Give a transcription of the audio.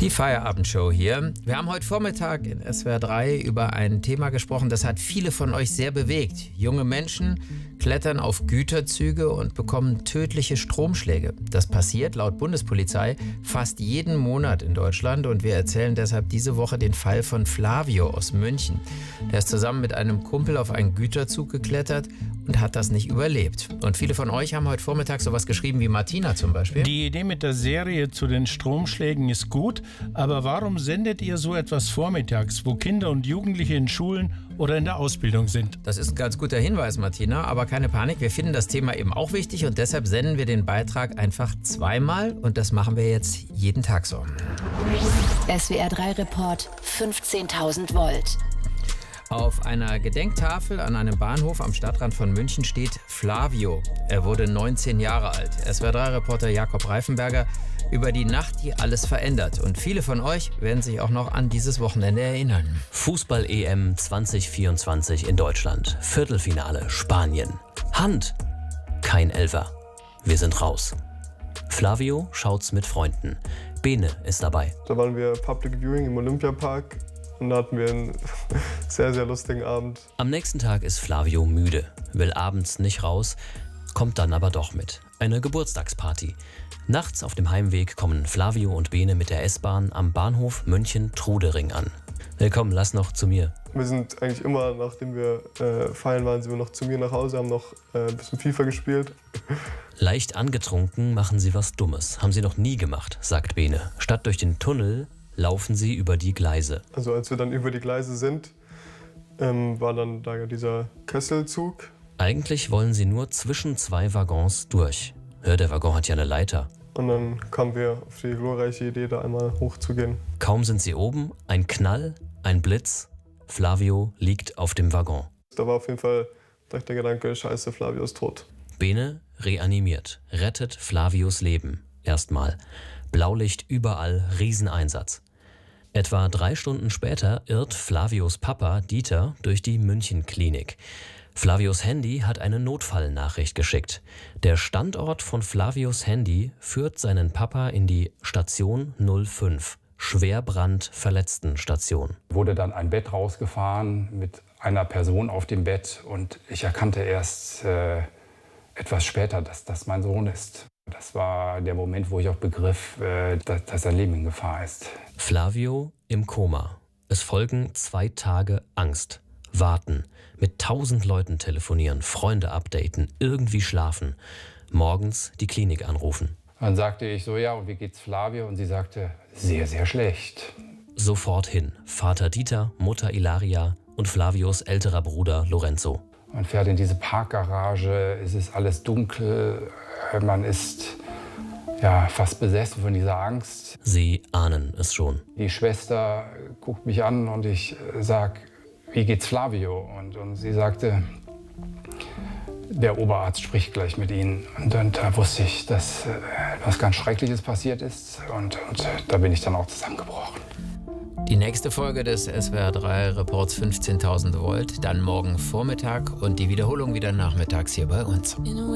Die Feierabendshow hier. Wir haben heute Vormittag in SWR 3 über ein Thema gesprochen, das hat viele von euch sehr bewegt. Junge Menschen klettern auf Güterzüge und bekommen tödliche Stromschläge. Das passiert laut Bundespolizei fast jeden Monat in Deutschland und wir erzählen deshalb diese Woche den Fall von Flavio aus München. Der ist zusammen mit einem Kumpel auf einen Güterzug geklettert und hat das nicht überlebt. Und viele von euch haben heute Vormittag sowas geschrieben wie Martina zum Beispiel. Die Idee mit der Serie zu den Stromschlägen ist gut, aber warum sendet ihr so etwas vormittags, wo Kinder und Jugendliche in Schulen oder in der Ausbildung sind? Das ist ein ganz guter Hinweis, Martina, aber keine Panik, wir finden das Thema eben auch wichtig und deshalb senden wir den Beitrag einfach zweimal und das machen wir jetzt jeden Tag so. SWR 3 Report 15.000 Volt. Auf einer Gedenktafel an einem Bahnhof am Stadtrand von München steht Flavio. Er wurde 19 Jahre alt. SWR 3-Reporter Jakob Reifenberger über die Nacht, die alles verändert. Und viele von euch werden sich auch noch an dieses Wochenende erinnern. Fußball-EM 2024 in Deutschland. Viertelfinale Spanien. Hand. Kein Elfer. Wir sind raus. Flavio schaut's mit Freunden. Bene ist dabei. Da waren wir Public Viewing im Olympiapark. Und da hatten wir einen sehr, sehr lustigen Abend. Am nächsten Tag ist Flavio müde, will abends nicht raus, kommt dann aber doch mit. Eine Geburtstagsparty. Nachts auf dem Heimweg kommen Flavio und Bene mit der S-Bahn am Bahnhof München-Trudering an. Willkommen, lass noch zu mir. Wir sind eigentlich immer, nachdem wir feiern waren, sind wir noch zu mir nach Hause, haben noch ein bisschen FIFA gespielt. Leicht angetrunken machen sie was Dummes. Haben sie noch nie gemacht, sagt Bene. Statt durch den Tunnel laufen sie über die Gleise. Also als wir dann über die Gleise sind, war dann da dieser Kesselzug. Eigentlich wollen sie nur zwischen zwei Waggons durch. Der Waggon hat ja eine Leiter. Und dann kamen wir auf die glorreiche Idee, da einmal hochzugehen. Kaum sind sie oben, ein Knall, ein Blitz. Flavio liegt auf dem Waggon. Da war auf jeden Fall direkt der Gedanke, scheiße, Flavio ist tot. Bene reanimiert, rettet Flavios Leben. Erstmal. Blaulicht überall, Rieseneinsatz. Etwa 3 Stunden später irrt Flavios Papa Dieter durch die München-Klinik. Flavios Handy hat eine Notfallnachricht geschickt. Der Standort von Flavios Handy führt seinen Papa in die Station 05, Schwerbrandverletzten-Station. Wurde dann ein Bett rausgefahren mit einer Person auf dem Bett und ich erkannte erst etwas später, dass das mein Sohn ist. Das war der Moment, wo ich auch begriff, dass sein Leben in Gefahr ist. Flavio im Koma. Es folgen 2 Tage Angst, Warten, mit 1000 Leuten telefonieren, Freunde updaten, irgendwie schlafen, morgens die Klinik anrufen. Dann sagte ich so, ja, und wie geht's Flavio? Und sie sagte, sehr, sehr schlecht. Sofort hin. Vater Dieter, Mutter Ilaria und Flavios älterer Bruder Lorenzo. Man fährt in diese Parkgarage, es ist alles dunkel, man ist ja fast besessen von dieser Angst. Sie ahnen es schon. Die Schwester guckt mich an und ich sag, wie geht's Flavio? Und sie sagte, der Oberarzt spricht gleich mit Ihnen. Und da wusste ich, dass etwas ganz Schreckliches passiert ist und da bin ich dann auch zusammengebrochen. Die nächste Folge des SWR 3 Reports 15.000 Volt, dann morgen Vormittag und die Wiederholung wieder nachmittags hier bei uns.